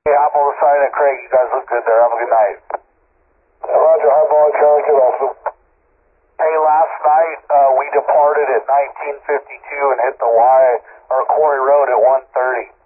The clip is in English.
Hey, hop on the side of Craig. You guys look good there. Have a good night. Roger, Highball, Charlie, get off them. Hey, last night we departed at 1952 and hit the Y or Quarry Road at 1:30.